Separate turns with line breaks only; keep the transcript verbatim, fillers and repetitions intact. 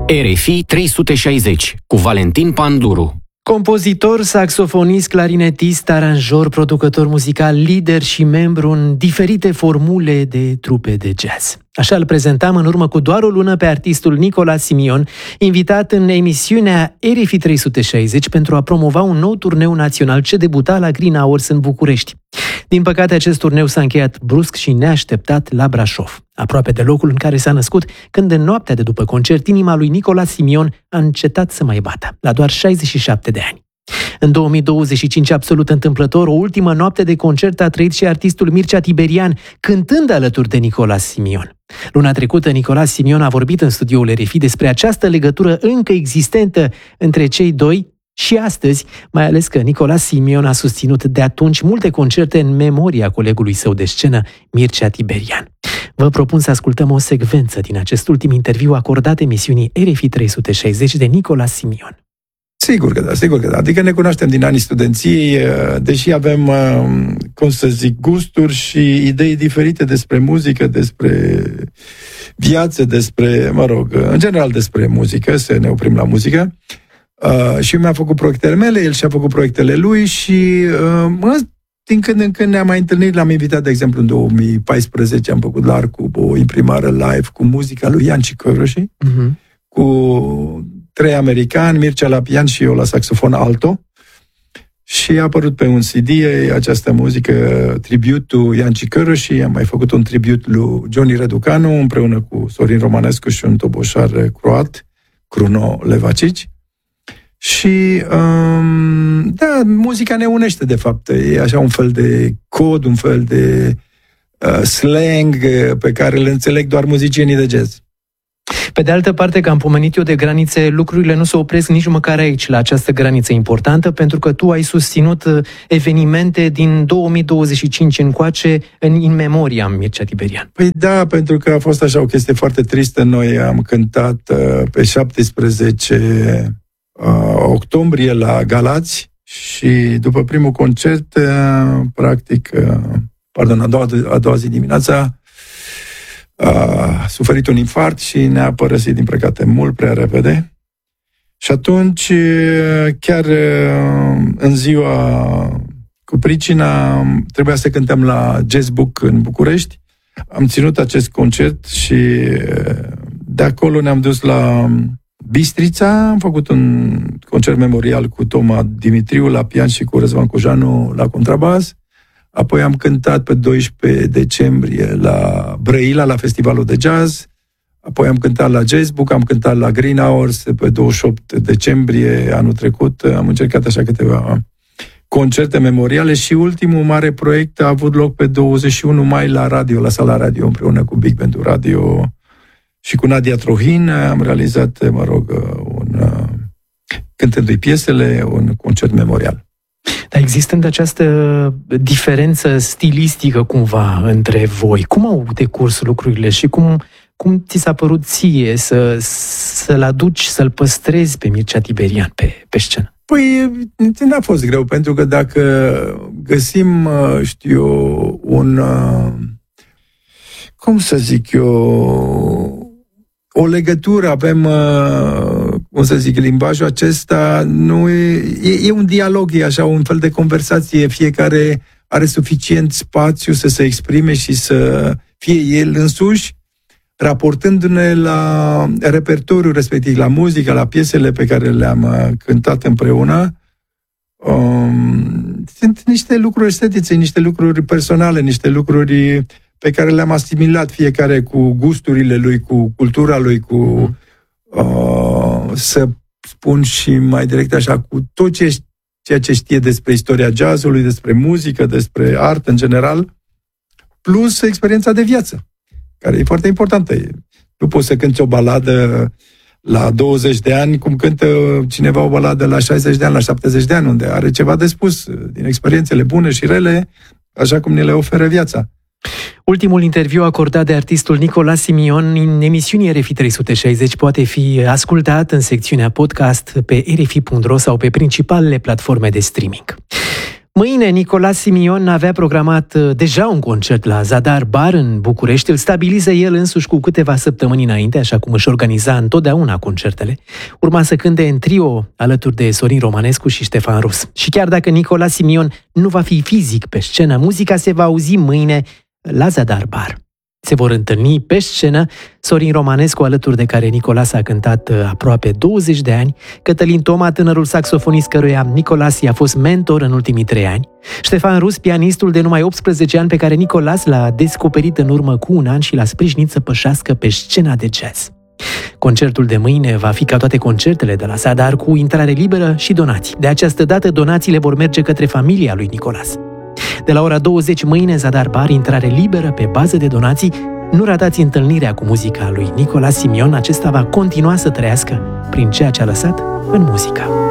R F I trei sute șaizeci cu Valentin Panduru.
Compozitor, saxofonist, clarinetist, aranjor, producător muzical, lider și membru în diferite formule de trupe de jazz. Așa îl prezentam în urmă cu doar o lună pe artistul Nicolas Simion, invitat în emisiunea R F I trei sute șaizeci pentru a promova un nou turneu național ce debuta la Green Hours în București. Din păcate, acest turneu s-a încheiat brusc și neașteptat la Brașov, aproape de locul în care s-a născut, când în noaptea de după concert, inima lui Nicolas Simion a încetat să mai bată, la doar șaizeci și șapte de ani. În două mii douăzeci și cinci, absolut întâmplător, o ultimă noapte de concert a trăit și artistul Mircea Tiberian, cântând alături de Nicolas Simion. Luna trecută, Nicolas Simion a vorbit în studioul R F I despre această legătură încă existentă între cei doi și astăzi, mai ales că Nicolas Simion a susținut de atunci multe concerte în memoria colegului său de scenă, Mircea Tiberian. Vă propun să ascultăm o secvență din acest ultim interviu acordat emisiunii R F I trei sute șaizeci de Nicolas Simion.
Sigur că da, sigur că da. Adică ne cunoaștem din anii studenției, deși avem, cum să zic, gusturi și idei diferite despre muzică, despre viață, despre, mă rog, în general despre muzică, să ne oprim la muzică. Uh, și mi-a făcut proiectele mele, el și-a făcut proiectele lui și uh, mă, din când în când ne-am mai întâlnit, l-am invitat, de exemplu, în două mii paisprezece, am făcut la Arcu o imprimare live cu muzica lui Ian Cicăruși, uh-huh. cu trei americani, Mircea la pian și eu la saxofon alto, și a apărut pe un C D această muzică, tributul Ian Cicăruși, am mai făcut un tribut lui Johnny Răducanu, împreună cu Sorin Romanescu și un toboșar croat, Cruno Levacici. Și, um, da, muzica ne unește, de fapt. E așa un fel de cod, un fel de uh, slang pe care îl înțeleg doar muzicienii de jazz.
Pe de altă parte, că am pomenit eu de granițe, lucrurile nu se opresc nici măcar aici, la această graniță importantă, pentru că tu ai susținut evenimente din două mii douăzeci și cinci încoace în in memoria Mircea Tiberian.
Păi da, pentru că a fost așa o chestie foarte tristă. Noi am cântat uh, pe șaptesprezece Uh, octombrie la Galați și după primul concert, uh, practic, uh, pardon, a doua, a doua zi dimineața, a suferit un infarct și ne-a părăsit, din păcate, mult prea repede. Și atunci, chiar în ziua cu pricina, trebuia să cântăm la Jazz Book în București. Am ținut acest concert și de acolo ne-am dus la Bistrița, am făcut un concert memorial cu Toma Dimitriu la pian și cu Răzvan Cojanu la contrabas. Apoi am cântat pe doisprezece decembrie la Brăila, la festivalul de jazz. Apoi am cântat la Jazz Book, am cântat la Green Hours pe douăzeci și opt decembrie anul trecut. Am încercat așa câteva concerte memoriale și ultimul mare proiect a avut loc pe douăzeci și unu mai la radio, la Sala Radio, împreună cu Big Band Radio și cu Nadia Trohin. Am realizat, mă rog, un, cântându-i piesele, un concert memorial.
Dar existând această diferență stilistică cumva între voi, cum au decurs lucrurile și cum, cum ți s-a părut ție să, să-l aduci, să-l păstrezi pe Mircea Tiberian pe, pe scenă?
Păi, n-a fost greu, pentru că dacă găsim, știu eu, un, cum să zic eu, o legătură, avem, cum să zic, limbajul acesta, nu e, e, e un dialog, e așa, un fel de conversație, fiecare are suficient spațiu să se exprime și să fie el însuși, raportându-ne la repertoriul respectiv, la muzica, la piesele pe care le-am cântat împreună. Um, sunt niște lucruri estetice, niște lucruri personale, niște lucruri pe care le-am asimilat fiecare cu gusturile lui, cu cultura lui, cu, uh, să spun și mai direct așa, cu tot ce, ceea ce știe despre istoria jazzului, despre muzică, despre artă în general, plus experiența de viață, care e foarte importantă. Nu poți să cânti o baladă la douăzeci de ani, cum cântă cineva o baladă la șaizeci de ani, la șaptezeci de ani, unde are ceva de spus din experiențele bune și rele, așa cum ne le oferă viața.
Ultimul interviu acordat de artistul Nicolas Simion în emisiunii R F I trei sute șaizeci poate fi ascultat în secțiunea podcast pe r f i punct r o sau pe principalele platforme de streaming. Mâine, Nicolas Simion avea programat deja un concert la Zadar Bar în București. Îl stabilise el însuși cu câteva săptămâni înainte, așa cum își organiza întotdeauna concertele. Urma să cânte în trio alături de Sorin Romanescu și Ștefan Rus. Și chiar dacă Nicolas Simion nu va fi fizic pe scenă, muzica se va auzi mâine la Zadar Bar. Se vor întâlni pe scenă Sorin Romanescu, alături de care Nicolas a cântat aproape douăzeci de ani, Cătălin Toma, tânărul saxofonist căruia Nicolas i-a fost mentor în ultimii trei ani, Ștefan Rus, pianistul de numai optsprezece ani pe care Nicolas l-a descoperit în urmă cu un an și l-a sprijinit să pășească pe scena de jazz. Concertul de mâine va fi ca toate concertele de la Zadar, cu intrare liberă și donații. De această dată, donațiile vor merge către familia lui Nicolas. De la ora douăzeci mâine, Zadar Bar, intrare liberă pe bază de donații. Nu ratați întâlnirea cu muzica lui Nicolas Simion, acesta va continua să trăiască prin ceea ce a lăsat în muzică.